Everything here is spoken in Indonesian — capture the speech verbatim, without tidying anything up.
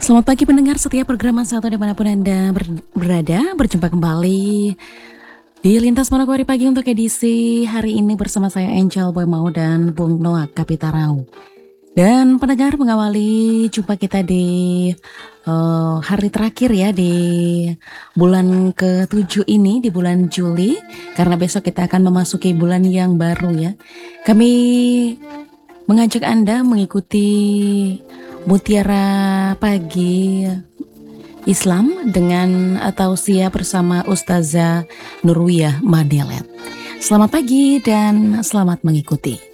Selamat pagi pendengar setiap program satu dimanapun Anda ber- berada. Berjumpa kembali di Lintas Manokwari Pagi untuk edisi hari ini bersama saya Angel Boy Mau dan Bung Noah Kapitarau. Dan pendengar mengawali jumpa kita di uh, hari terakhir ya di bulan ketujuh ini, di bulan Juli. Karena besok kita akan memasuki bulan yang baru ya. Kami mengajak Anda mengikuti Mutiara Pagi Islam dengan tausiah bersama Ustazah Nurwiyah Madelet. Selamat pagi dan selamat mengikuti.